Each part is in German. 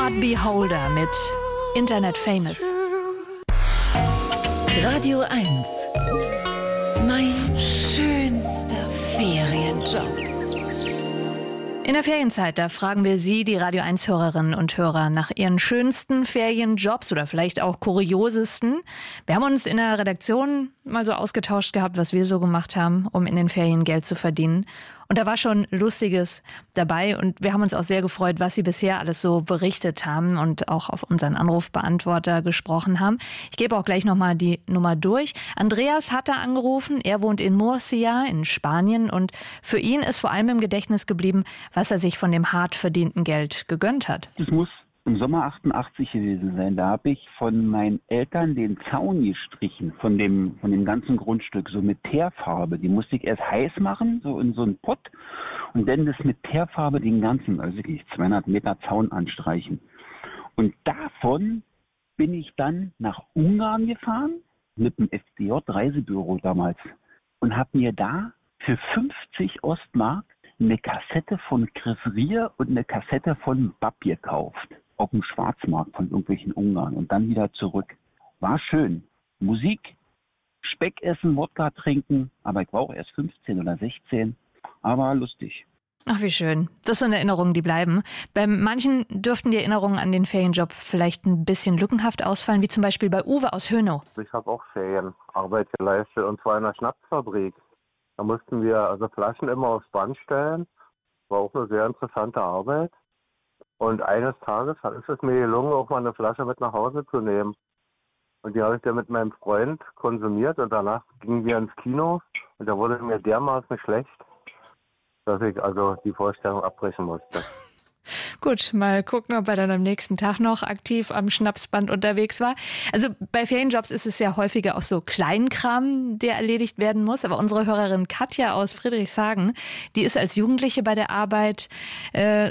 Art Beholder mit Internet Famous. Radio 1. Mein schönster Ferienjob. In der Ferienzeit, da fragen wir Sie, die Radio 1-Hörerinnen und Hörer, nach Ihren schönsten Ferienjobs oder vielleicht auch kuriosesten. Wir haben uns in der Redaktion mal so ausgetauscht gehabt, was wir so gemacht haben, um in den Ferien Geld zu verdienen. Und da war schon Lustiges dabei und wir haben uns auch sehr gefreut, was Sie bisher alles so berichtet haben und auch auf unseren Anrufbeantworter gesprochen haben. Ich gebe auch gleich nochmal die Nummer durch. Andreas hat da angerufen. Er wohnt in Murcia in Spanien und für ihn ist vor allem im Gedächtnis geblieben, was er sich von dem hart verdienten Geld gegönnt hat. Das muss im Sommer 88 gewesen sein. Da habe ich von meinen Eltern den Zaun gestrichen, von dem ganzen Grundstück, so mit Teerfarbe. Die musste ich erst heiß machen, so in so einen Pott, und dann das mit Teerfarbe den ganzen, also wirklich 200 Meter Zaun anstreichen. Und davon bin ich dann nach Ungarn gefahren, mit dem FDJ-Reisebüro damals, und habe mir da für 50 Ostmark eine Kassette von Chris Ria und eine Kassette von Bab gekauft. Auf dem Schwarzmarkt von irgendwelchen Ungarn und dann wieder zurück. War schön. Musik, Speck essen, Wodka trinken, aber ich war auch erst 15 oder 16, aber lustig. Ach, wie schön. Das sind Erinnerungen, die bleiben. Bei manchen dürften die Erinnerungen an den Ferienjob vielleicht ein bisschen lückenhaft ausfallen, wie zum Beispiel bei Uwe aus Hönow. Ich habe auch Ferienarbeit geleistet und zwar in einer Schnapsfabrik. Da mussten wir also Flaschen immer aufs Band stellen. War auch eine sehr interessante Arbeit. Und eines Tages ist es mir gelungen, auch mal eine Flasche mit nach Hause zu nehmen. Und die habe ich dann mit meinem Freund konsumiert und danach gingen wir ins Kino und da wurde mir dermaßen schlecht, dass ich also die Vorstellung abbrechen musste. Gut, mal gucken, ob er dann am nächsten Tag noch aktiv am Schnapsband unterwegs war. Also bei Ferienjobs ist es ja häufiger auch so Kleinkram, der erledigt werden muss. Aber unsere Hörerin Katja aus Friedrichshagen, die ist als Jugendliche bei der Arbeit, da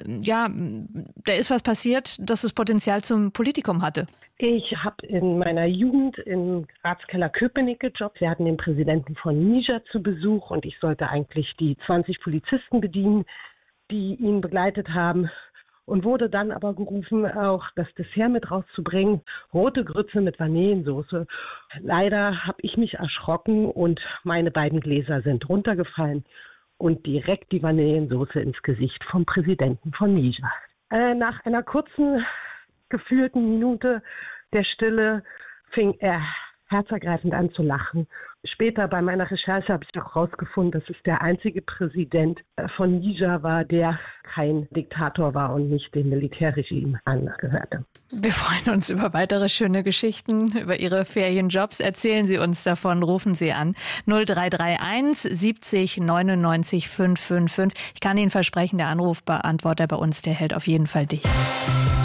ist was passiert, dass es Potenzial zum Politikum hatte. Ich habe in meiner Jugend in Ratskeller-Köpenick gejobbt. Wir hatten den Präsidenten von Niger zu Besuch und ich sollte eigentlich die 20 Polizisten bedienen, die ihn begleitet haben. Und wurde dann aber gerufen, auch das Dessert mit rauszubringen, rote Grütze mit Vanillensoße. Leider habe ich mich erschrocken und meine beiden Gläser sind runtergefallen und direkt die Vanillensoße ins Gesicht vom Präsidenten von Niger. Nach einer kurzen, gefühlten Minute der Stille fing er herzergreifend an zu lachen. Später bei meiner Recherche habe ich auch herausgefunden, dass es der einzige Präsident von Niger war, der kein Diktator war und nicht dem Militärregime angehörte. Wir freuen uns über weitere schöne Geschichten, über Ihre Ferienjobs. Erzählen Sie uns davon, rufen Sie an 0331 70 99 555. Ich kann Ihnen versprechen, der Anrufbeantworter bei uns, der hält auf jeden Fall dicht.